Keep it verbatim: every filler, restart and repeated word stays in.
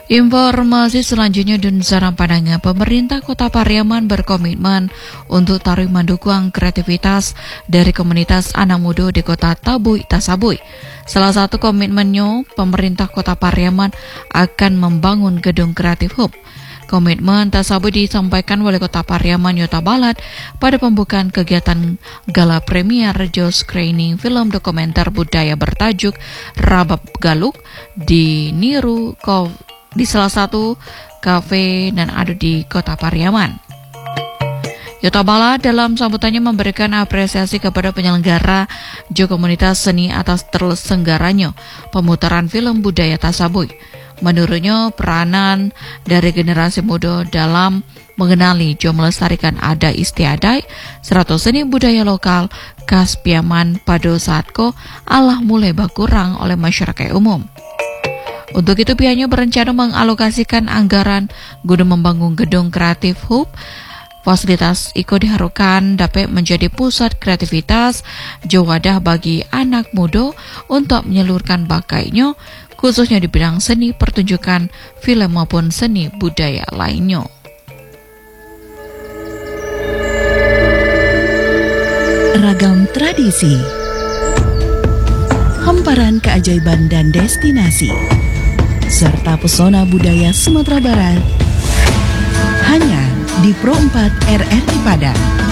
Informasi selanjutnya dan saran pandangan, pemerintah Kota Pariaman berkomitmen untuk terus mendukung kreativitas dari komunitas anak muda di Kota Tabui Tasabui. Salah satu komitmennya, pemerintah Kota Pariaman akan membangun gedung kreatif hub. Komitmen tersebut disampaikan Wali Kota Pariaman Yota Balat pada pembukaan kegiatan gala premier Rejo Screening film dokumenter budaya bertajuk Rabab Galuk di Niru Kov di salah satu kafe dan ada di Kota Pariaman. Yota Balat dalam sambutannya memberikan apresiasi kepada penyelenggara juga komunitas seni atas terselenggaranya pemutaran film budaya Tasabui. Menurutnya, peranan dari generasi muda dalam mengenali dan melestarikan adat istiadat serta seni budaya lokal khas Piaman pada saat ko alah mulai berkurang oleh masyarakat umum. Untuk itu pihaknya berencana mengalokasikan anggaran guna membangun gedung kreatif hub. Fasilitas Iko diharapkan dapat menjadi pusat kreativitas jawadah bagi anak muda untuk menyalurkan bakatnya, khususnya di bidang seni pertunjukan, film maupun seni budaya lainnya. Ragam tradisi, hamparan keajaiban dan destinasi, serta pesona budaya Sumatera Barat, hanya di Pro empat R R I Padang.